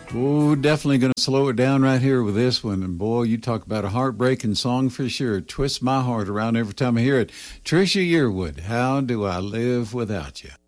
Oh, definitely going to slow it down right here with this one. And boy, you talk about a heartbreaking song for sure. It twists my heart around every time I hear it. Trisha Yearwood, How Do I Live Without You?